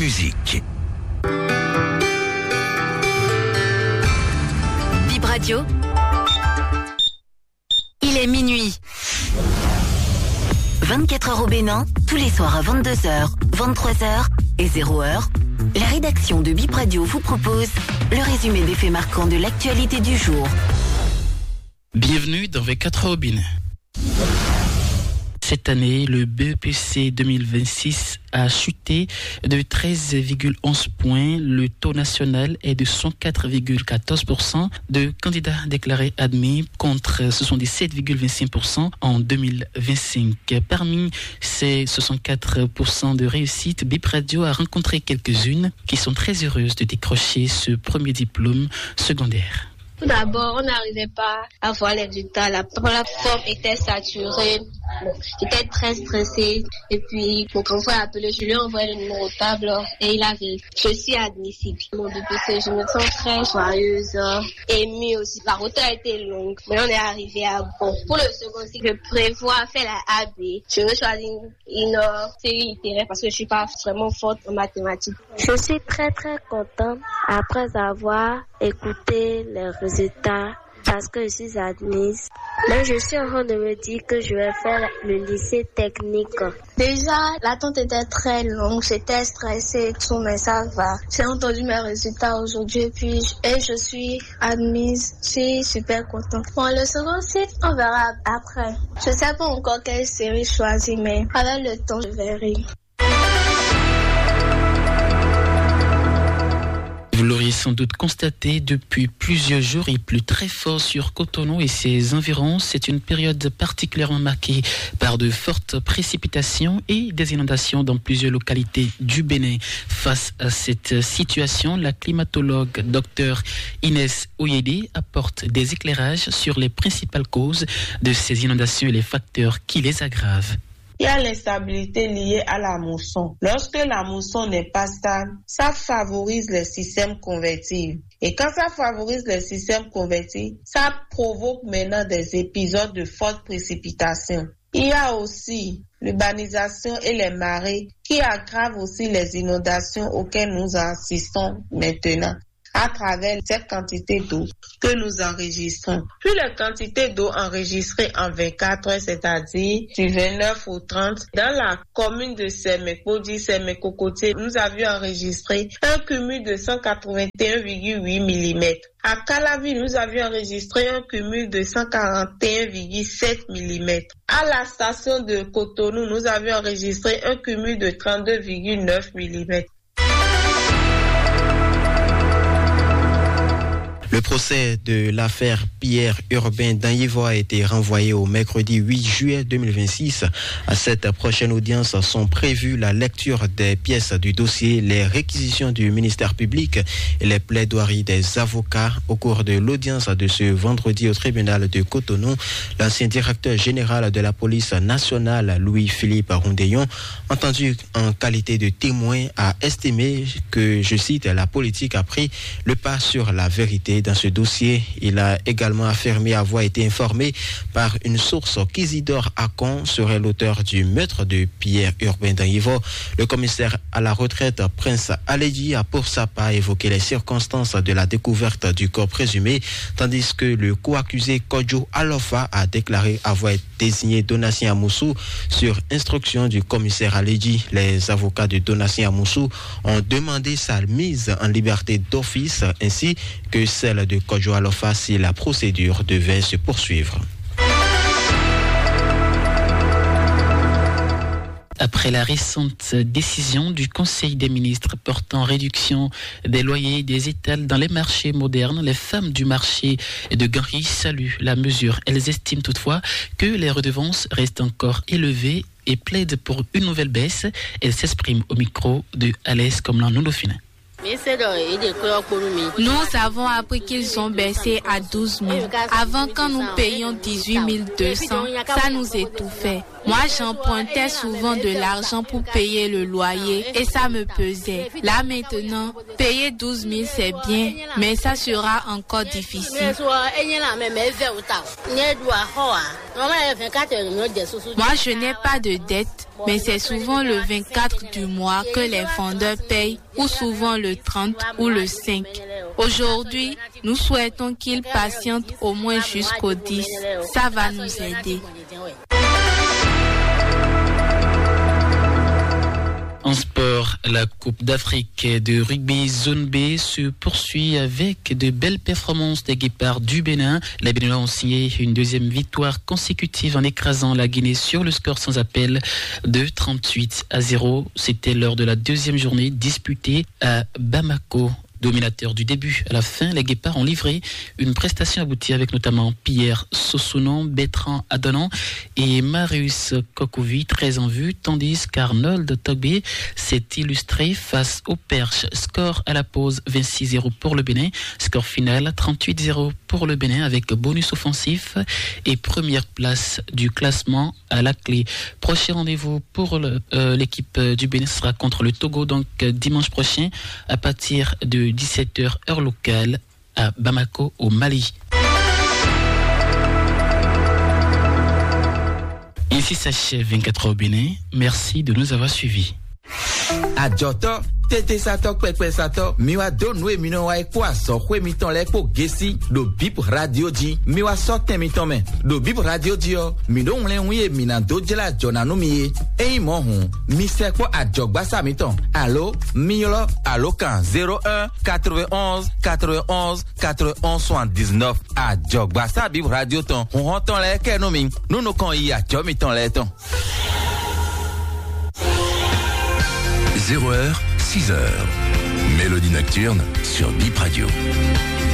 musique. Bip Radio. Il est minuit. 24 heures au Bénin, tous les soirs à 22h, 23h et 0h. La rédaction de Bip Radio vous propose le résumé des faits marquants de l'actualité du jour. Bienvenue dans 24 heures au Bénin. Cette année, le BEPC 2026 a chuté de 13,11 points. Le taux national est de 104,14% de candidats déclarés admis contre 77,25% en 2025. Parmi ces 64% de réussite, Bip Radio a rencontré quelques-unes qui sont très heureuses de décrocher ce premier diplôme secondaire. Tout d'abord, on n'arrivait pas à voir les résultats. La plateforme était saturée. Bon, j'étais très stressée. Et puis, mon grand frère a appelé, je lui ai envoyé le numéro de table et il a vu. Je suis admissible. Mon BPC, je me sens très joyeuse, émue aussi. La route a été longue, mais on est arrivé à bon. Pour le second cycle, je prévois faire la AB. Je veux choisir une série littéraire parce que je suis pas vraiment forte en mathématiques. Je suis très contente après avoir écouté les résultats parce que je suis admise. Mais je suis en train de me dire que je vais faire le lycée technique. Déjà, l'attente était très longue, j'étais stressée et tout, mais ça va. J'ai entendu mes résultats aujourd'hui et je suis admise. Je suis super contente. Bon, le second cycle, on verra après. Je sais pas encore quelle série choisir, mais avec le temps, je verrai. Vous l'auriez sans doute constaté, depuis plusieurs jours, il pleut très fort sur Cotonou et ses environs. C'est une période particulièrement marquée par de fortes précipitations et des inondations dans plusieurs localités du Bénin. Face à cette situation, la climatologue Dr Inès Oyede apporte des éclairages sur les principales causes de ces inondations et les facteurs qui les aggravent. Il y a l'instabilité liée à la mousson. Lorsque la mousson n'est pas stable, ça favorise les systèmes convectifs. Et quand ça favorise les systèmes convectifs, ça provoque maintenant des épisodes de fortes précipitations. Il y a aussi l'urbanisation et les marées qui aggravent aussi les inondations auxquelles nous assistons maintenant à travers cette quantité d'eau que nous enregistrons. Puis la quantité d'eau enregistrée en 24 heures, c'est-à-dire du 29 au 30, dans la commune de Séméco, dit Séméco-Côtier, nous avions enregistré un cumul de 181,8 mm. À Calavi, nous avions enregistré un cumul de 141,7 mm. À la station de Cotonou, nous avions enregistré un cumul de 32,9 mm. Le procès de l'affaire Pierre Urbain d'Anyevo a été renvoyé au mercredi 8 juillet 2026. À cette prochaine audience sont prévues la lecture des pièces du dossier, les réquisitions du ministère public et les plaidoiries des avocats. Au cours de l'audience de ce vendredi au tribunal de Cotonou, l'ancien directeur général de la police nationale, Louis-Philippe Rondeillon, entendu en qualité de témoin, a estimé que, je cite, la politique a pris le pas sur la vérité dans ce dossier. Il a également affirmé avoir été informé par une source qu'Isidore Akon serait l'auteur du meurtre de Pierre Urbain d'Anyevo. Le commissaire à la retraite, Prince Aledji, a pour sa part évoqué les circonstances de la découverte du corps présumé, tandis que le co-accusé Kodjo Alofa a déclaré avoir désigné Donatien Amoussou sur instruction du commissaire Aledji. Les avocats de Donatien Amoussou ont demandé sa mise en liberté d'office ainsi que celle de Kodjo Alofa si la procédure devait se poursuivre. Après la récente décision du Conseil des ministres portant réduction des loyers des étals dans les marchés modernes, les femmes du marché de Ganry saluent la mesure. Elles estiment toutefois que les redevances restent encore élevées et plaident pour une nouvelle baisse. Elles s'expriment au micro de Alès Komlan-Nondofina. Nous avons appris qu'ils ont baissé à 12 000. Avant, quand nous payions 18 200, ça nous étouffait. Moi, j'empruntais souvent de l'argent pour payer le loyer et ça me pesait. Là maintenant, payer 12 000 c'est bien, mais ça sera encore difficile. Moi, je n'ai pas de dette, mais c'est souvent le 24 du mois que les vendeurs payent, ou souvent le 30 ou le 5. Aujourd'hui, nous souhaitons qu'ils patientent au moins jusqu'au 10. Ça va nous aider. En sport, la Coupe d'Afrique de rugby zone B se poursuit avec de belles performances des Guépards du Bénin. Les Béninois ont signé une deuxième victoire consécutive en écrasant la Guinée sur le score sans appel de 38-0. C'était lors de la deuxième journée disputée à Bamako. Dominateurs du début à la fin, les Guépards ont livré une prestation aboutie avec notamment Pierre Sossounon, Bertrand Adonan et Marius Kokovi, très en vue, tandis qu'Arnold Togbé s'est illustré face aux Perches. Score à la pause 26-0 pour le Bénin, score final 38-0 pour le Bénin avec bonus offensif et première place du classement à la clé. Prochain rendez-vous pour l'équipe du Bénin sera contre le Togo, donc dimanche prochain à partir de 17h heure locale à Bamako au Mali. Ici s'achève 24 heures au Bénin. Merci de nous avoir suivis. Adjoto tete sato pepe sato miwa donwe mino wa kwa so kwe miton le ko gesi do bip radio di miwa so temiton men do bip radio di o mi don len wi mi na do jela jona no mi e mo hun mi se ko adjogba sa miton allo mi lo allo kan 01 91 91 91 79 adjogba sa bip radio ton on ton le ke no mi no no kon yi adjo miton le ton 0h, 6h. Mélodie nocturne sur Bip Radio.